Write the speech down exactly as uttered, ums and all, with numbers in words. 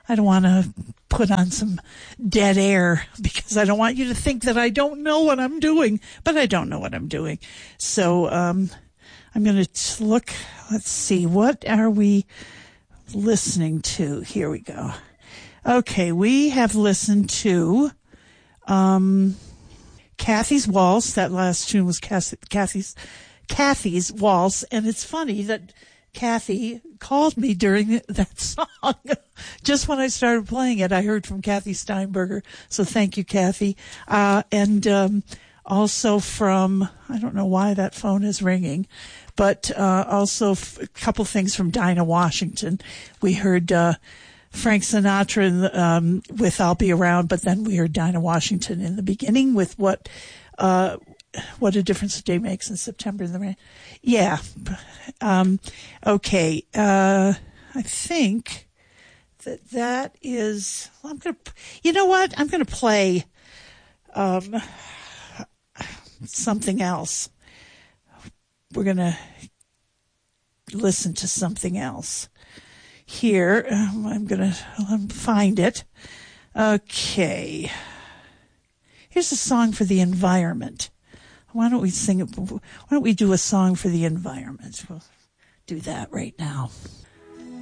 I don't want to put on some dead air because I don't want you to think that I don't know what I'm doing, but I don't know what I'm doing. So, um, I'm going to look, let's see, what are we listening to? Here we go. Okay, we have listened to, um, Kathy's Waltz. That last tune was Kathy's, Kathy's Waltz. And it's funny that Kathy called me during that song. Just when I started playing it, I heard from Kathy Steinberger. So thank you, Kathy. Uh, and, um, also from, I don't know why that phone is ringing, but, uh, also f- a couple things from Dinah Washington. We heard, uh, Frank Sinatra, um, with I'll Be Around, but then we heard Dinah Washington in the beginning with what, uh, what a difference a day makes in September in the rain. Yeah. Um, okay. Uh, I think that that is, well, I'm going to, you know what? I'm going to play, um, something else. We're going to listen to something else. Here, um, I'm going to find it. Okay. Here's a song for the environment. Why don't we sing it? Why don't we do a song for the environment? We'll do that right now.